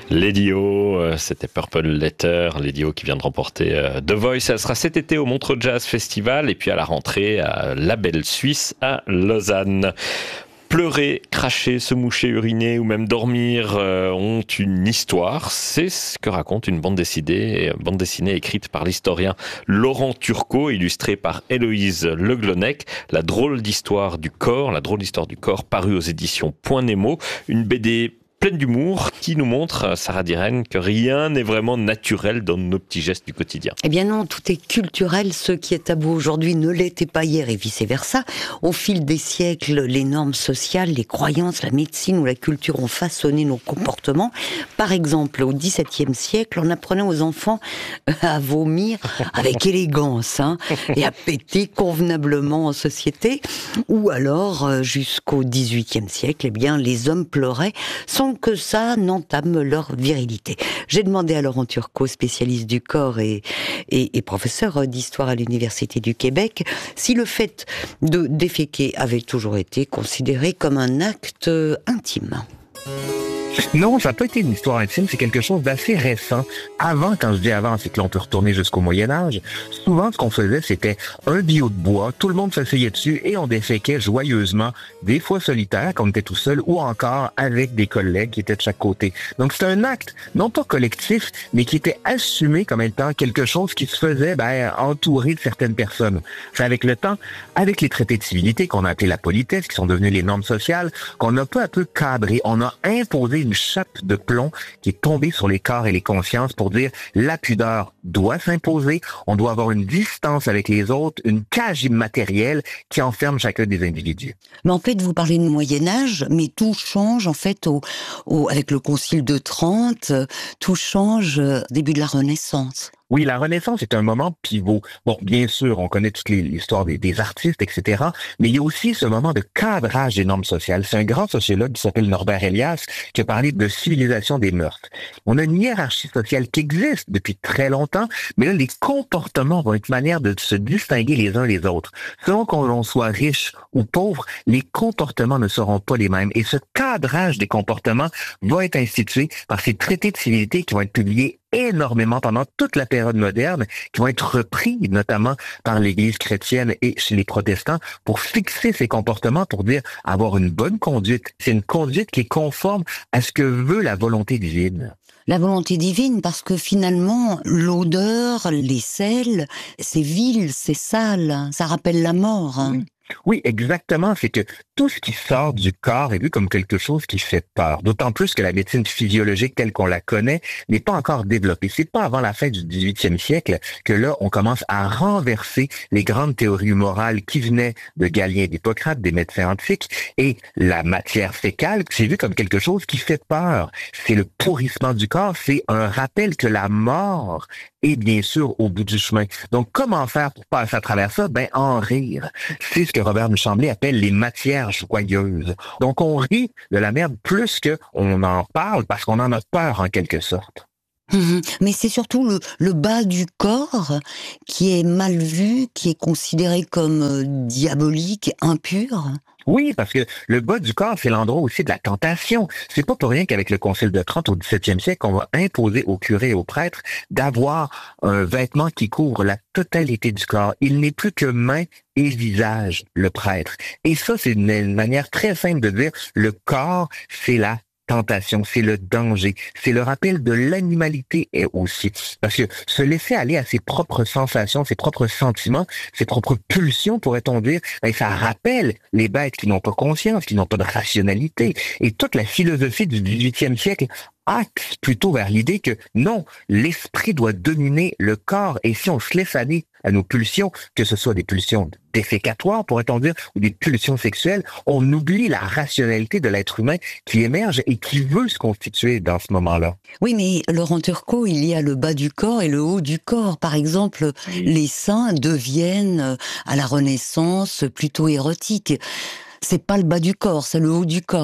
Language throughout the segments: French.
Lady O, c'était Purple Letter, Lady O qui vient de remporter The Voice. Elle sera cet été au Montreux Jazz Festival et puis à la rentrée à Label Suisse à Lausanne. Pleurer, cracher, se moucher, uriner ou même dormir ont une histoire. C'est ce que raconte une bande dessinée écrite par l'historien Laurent Turcot, illustrée par Héloïse Le Glonec. La drôle d'histoire du corps, parue aux éditions Point Nemo. Une BD pleine d'humour qui nous montre, Sarah Diren, que rien n'est vraiment naturel dans nos petits gestes du quotidien. Eh bien non, tout est culturel. Ce qui est tabou aujourd'hui ne l'était pas hier et vice-versa. Au fil des siècles, les normes sociales, les croyances, la médecine ou la culture ont façonné nos comportements. Par exemple, au XVIIe siècle, on apprenait aux enfants à vomir avec élégance et à péter convenablement en société. Ou alors, jusqu'au XVIIIe siècle, eh bien, les hommes pleuraient sans que ça n'entame leur virilité. J'ai demandé à Laurent Turcot, spécialiste du corps et professeur d'histoire à l'Université du Québec, si le fait de déféquer avait toujours été considéré comme un acte intime. Non, ça n'a pas été une histoire intime, c'est quelque chose d'assez récent. Avant, quand je dis avant, c'est que l'on peut retourner jusqu'au Moyen-Âge. Souvent, ce qu'on faisait, c'était un billot de bois, tout le monde s'asseyait dessus et on déféquait joyeusement, des fois solitaire, quand on était tout seul, ou encore avec des collègues qui étaient de chaque côté. Donc, c'est un acte, non pas collectif, mais qui était assumé comme étant quelque chose qui se faisait, entouré de certaines personnes. C'est avec le temps, avec les traités de civilité qu'on a appelé la politesse, qui sont devenus les normes sociales, qu'on a peu à peu cadré, on a imposé une chape de plomb qui est tombée sur les corps et les consciences pour dire la pudeur doit s'imposer, on doit avoir une distance avec les autres, une cage immatérielle qui enferme chacun des individus. Mais en fait, vous parlez du Moyen-Âge, mais tout change en fait avec le Concile de Trente, tout change au début de la Renaissance. Oui, la Renaissance est un moment pivot. Bon, bien sûr, on connaît toute l'histoire des artistes, etc., mais il y a aussi ce moment de cadrage des normes sociales. C'est un grand sociologue qui s'appelle Norbert Elias qui a parlé de civilisation des mœurs. On a une hiérarchie sociale qui existe depuis très longtemps, mais là, les comportements vont être une manière de se distinguer les uns les autres. Selon qu'on soit riche ou pauvre, les comportements ne seront pas les mêmes. Et ce cadrage des comportements va être institué par ces traités de civilité qui vont être publiés énormément pendant toute la période moderne, qui vont être repris notamment par l'Église chrétienne et chez les protestants pour fixer ces comportements, pour dire avoir une bonne conduite. C'est une conduite qui est conforme à ce que veut la volonté divine. La volonté divine, parce que finalement, l'odeur, les sels, c'est vil, c'est sale, ça rappelle la mort. Oui, exactement. C'est que tout ce qui sort du corps est vu comme quelque chose qui fait peur. D'autant plus que la médecine physiologique telle qu'on la connaît n'est pas encore développée. C'est pas avant la fin du 18e siècle que là, on commence à renverser les grandes théories morales qui venaient de Galien et d'Hippocrate, des médecins antiques, et la matière fécale, c'est vu comme quelque chose qui fait peur. C'est le pourrissement du corps, c'est un rappel que la mort est bien sûr au bout du chemin. Donc, comment faire pour passer à travers ça? En rire. C'est ce que Robert Duchamblay appelle les matières joyeuses. Donc, on rit de la merde plus qu'on en parle parce qu'on en a peur en quelque sorte. Mais c'est surtout le bas du corps qui est mal vu, qui est considéré comme diabolique, impur. Oui, parce que le bas du corps, c'est l'endroit aussi de la tentation. C'est pas pour rien qu'avec le Concile de Trente au XVIIe siècle, on va imposer aux curés et aux prêtres d'avoir un vêtement qui couvre la totalité du corps. Il n'est plus que main et visage, le prêtre. Et ça, c'est une manière très simple de dire le corps, c'est la tentation, c'est le danger, c'est le rappel de l'animalité aussi. Parce que se laisser aller à ses propres sensations, ses propres sentiments, ses propres pulsions, pourrait-on dire, ça rappelle les bêtes qui n'ont pas conscience, qui n'ont pas de rationalité. Et toute la philosophie du 18e siècle axe plutôt vers l'idée que non, l'esprit doit dominer le corps. Et si on se laisse aller à nos pulsions, que ce soit des pulsions défécatoires, pourrait-on dire, ou des pulsions sexuelles, on oublie la rationalité de l'être humain qui émerge et qui veut se constituer dans ce moment-là. Oui, mais Laurent Turcot, il y a le bas du corps et le haut du corps. Par exemple, les seins deviennent, à la Renaissance, plutôt érotiques. C'est pas le bas du corps, c'est le haut du corps.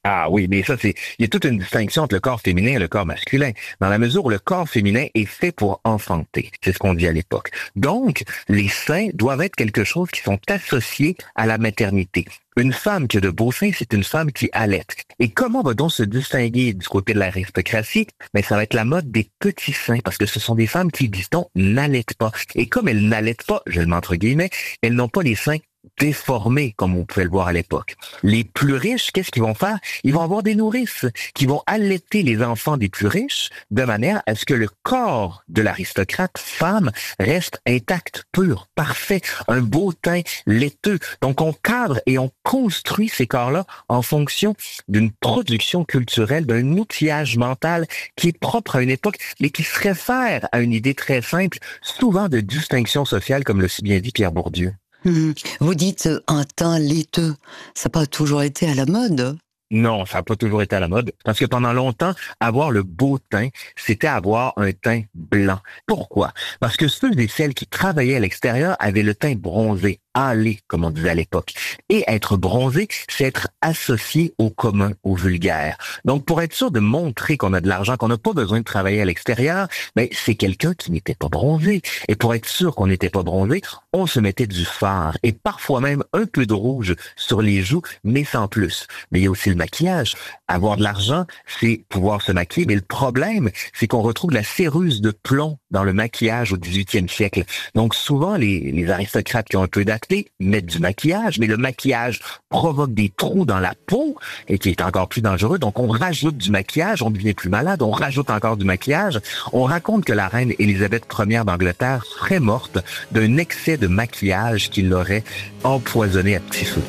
Ah oui, mais ça, il y a toute une distinction entre le corps féminin et le corps masculin, dans la mesure où le corps féminin est fait pour enfanter. C'est ce qu'on dit à l'époque. Donc, les seins doivent être quelque chose qui sont associés à la maternité. Une femme qui a de beaux seins, c'est une femme qui allaite. Et comment va donc se distinguer du côté de l'aristocratie? Mais ça va être la mode des petits seins, parce que ce sont des femmes qui, dit-on, n'allaitent pas. Et comme elles n'allaitent pas, je le mets entre guillemets, elles n'ont pas les seins déformés, comme on pouvait le voir à l'époque. Les plus riches, qu'est-ce qu'ils vont faire? Ils vont avoir des nourrices qui vont allaiter les enfants des plus riches de manière à ce que le corps de l'aristocrate femme reste intact, pur, parfait, un beau teint laiteux. Donc, on cadre et on construit ces corps-là en fonction d'une production culturelle, d'un outillage mental qui est propre à une époque, mais qui se réfère à une idée très simple, souvent de distinction sociale, comme le si bien dit Pierre Bourdieu. Vous dites un teint laiteux, ça n'a pas toujours été à la mode. Non, ça n'a pas toujours été à la mode, parce que pendant longtemps, avoir le beau teint, c'était avoir un teint blanc. Pourquoi? Parce que ceux et celles qui travaillaient à l'extérieur avaient le teint bronzé, hâlé, comme on disait à l'époque. Et être bronzé, c'est être associé au commun, au vulgaire. Donc, pour être sûr de montrer qu'on a de l'argent, qu'on n'a pas besoin de travailler à l'extérieur, ben, c'est quelqu'un qui n'était pas bronzé. Et pour être sûr qu'on n'était pas bronzé, on se mettait du fard et parfois même un peu de rouge sur les joues, mais sans plus. Mais il y a aussi le maquillage. Avoir de l'argent, c'est pouvoir se maquiller. Mais le problème, c'est qu'on retrouve la céruse de plomb dans le maquillage au 18e siècle. Donc, souvent, les aristocrates qui ont un peu d'acné mettent du maquillage, mais le maquillage provoque des trous dans la peau et qui est encore plus dangereux. Donc, on rajoute du maquillage, on devient plus malade, on rajoute encore du maquillage. On raconte que la reine Élisabeth Ier d'Angleterre serait morte d'un excès de maquillage qui l'aurait empoisonnée à petit feu.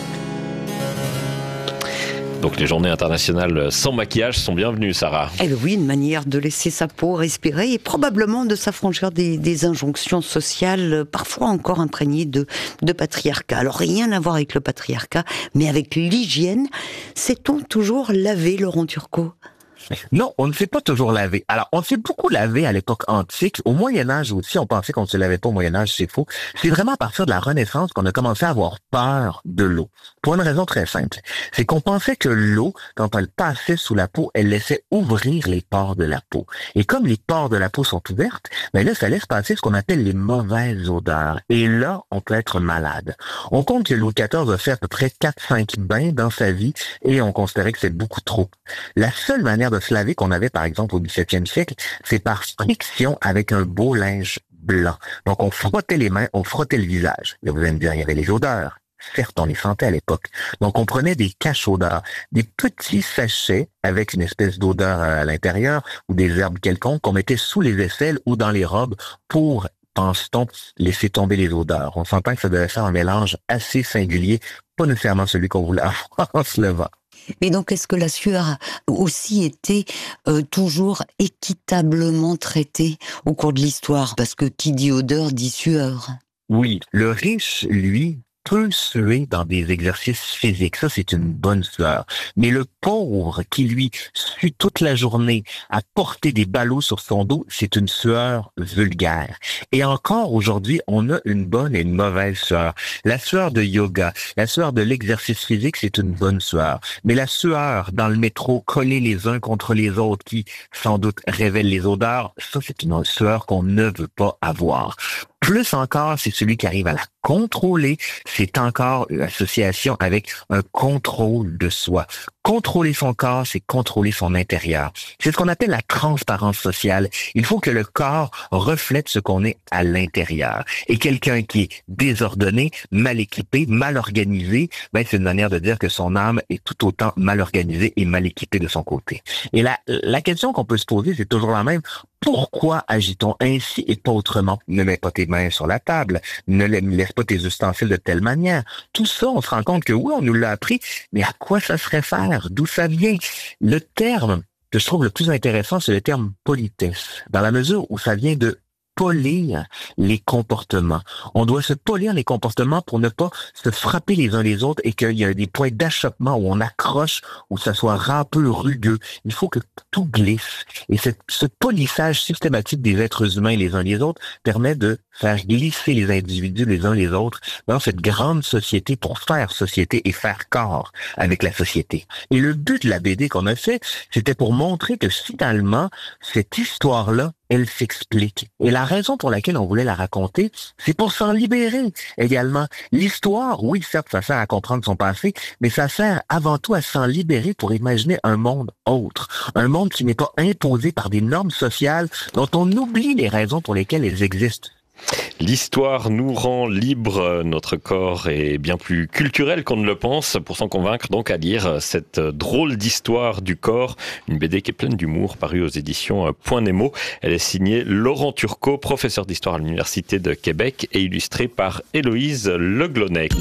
Donc les journées internationales sans maquillage sont bienvenues, Sarah. Eh oui, une manière de laisser sa peau respirer et probablement de s'affranchir des injonctions sociales, parfois encore imprégnées de patriarcat. Alors rien à voir avec le patriarcat, mais avec l'hygiène. Sait-on toujours laver, Laurent Turcot ? Non, on ne s'est pas toujours lavé. Alors, on s'est beaucoup lavé à l'époque antique. Au Moyen-Âge aussi, on pensait qu'on ne se lavait pas au Moyen-Âge, c'est faux. C'est vraiment à partir de la Renaissance qu'on a commencé à avoir peur de l'eau. Pour une raison très simple. C'est qu'on pensait que l'eau, quand elle passait sous la peau, elle laissait ouvrir les pores de la peau. Et comme les pores de la peau sont ouvertes, ben là, ça laisse passer ce qu'on appelle les mauvaises odeurs. Et là, on peut être malade. On compte que Louis XIV a fait à peu près 4-5 bains dans sa vie et on considérait que c'est beaucoup trop. La seule manière de se laver qu'on avait, par exemple, au XVIIe siècle, c'est par friction avec un beau linge blanc. Donc, on frottait les mains, on frottait le visage. Là, vous allez me dire, il y avait les odeurs. Certes, on les sentait à l'époque. Donc, on prenait des caches-odeurs, des petits sachets avec une espèce d'odeur à l'intérieur ou des herbes quelconques qu'on mettait sous les aisselles ou dans les robes pour, pense-t-on, laisser tomber les odeurs. On s'entend que ça devait faire un mélange assez singulier, pas nécessairement celui qu'on voulait avoir en se levant. Mais donc, est-ce que la sueur a aussi été toujours équitablement traitée au cours de l'histoire? Parce que qui dit odeur dit sueur. Oui, le riche, lui, peut suer dans des exercices physiques. Ça, c'est une bonne sueur. Mais le pauvre qui, lui, sue toute la journée à porter des ballots sur son dos, c'est une sueur vulgaire. Et encore aujourd'hui, on a une bonne et une mauvaise sueur. La sueur de yoga, la sueur de l'exercice physique, c'est une bonne sueur. Mais la sueur dans le métro, collés les uns contre les autres, qui, sans doute, révèle les odeurs, ça, c'est une sueur qu'on ne veut pas avoir. Plus encore, c'est celui qui arrive à la contrôler. C'est encore une association avec un contrôle de soi. Contrôler son corps, c'est contrôler son intérieur. C'est ce qu'on appelle la transparence sociale. Il faut que le corps reflète ce qu'on est à l'intérieur. Et quelqu'un qui est désordonné, mal équipé, mal organisé, ben c'est une manière de dire que son âme est tout autant mal organisée et mal équipée de son côté. Et la question qu'on peut se poser, c'est toujours la même. Pourquoi agit-on ainsi et pas autrement? Ne mets pas tes mains sur la table, ne laisse pas tes ustensiles de telle manière. Tout ça, on se rend compte que oui, on nous l'a appris, mais à quoi ça se réfère? D'où ça vient? Le terme que je trouve le plus intéressant, c'est le terme politesse, dans la mesure où ça vient de polir les comportements. On doit se polir les comportements pour ne pas se frapper les uns les autres et qu'il y a des points d'achoppement où on accroche, où ça soit râpeux, rugueux. Il faut que tout glisse. Et ce polissage systématique des êtres humains les uns les autres permet de faire glisser les individus les uns les autres dans cette grande société pour faire société et faire corps avec la société. Et le but de la BD qu'on a fait, c'était pour montrer que finalement, cette histoire-là, elle s'explique. Et la raison pour laquelle on voulait la raconter, c'est pour s'en libérer également. L'histoire, oui, certes, ça sert à comprendre son passé, mais ça sert avant tout à s'en libérer pour imaginer un monde autre. Un monde qui n'est pas imposé par des normes sociales dont on oublie les raisons pour lesquelles elles existent. L'histoire nous rend libre, notre corps est bien plus culturel qu'on ne le pense. Pour s'en convaincre, donc, à lire cette drôle d'histoire du corps, une BD qui est pleine d'humour, parue aux éditions Point Nemo. Elle est signée Laurent Turcot, professeur d'histoire à l'Université de Québec et illustrée par Héloïse Le Glonec.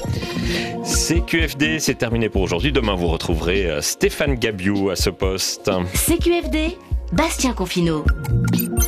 CQFD, c'est terminé pour aujourd'hui. Demain, vous retrouverez Stéphane Gabiou à ce poste. CQFD, Bastien Confineau.